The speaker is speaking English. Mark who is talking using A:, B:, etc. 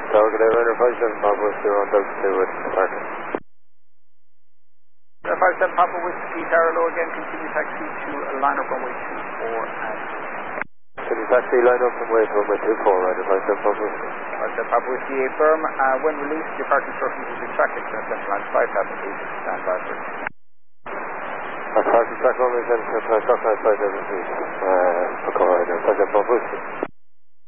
A: Tower, good day, Runner 57 Papa Whiskey, on Doug 2 with departure.
B: 57 Papa Whiskey, Tower Low again, continue taxi to line up runway 24 and...
A: Continue taxi, line up runway 24, Runner 57 Papa Whiskey.
B: 57 Papa Whiskey, A firm, when released, your parking instructions will be traffic to Central Line 5 Papa please stand by for it.
A: Parking track runway 7 Central Line 5 please, for call Runner 57 Papa Whiskey.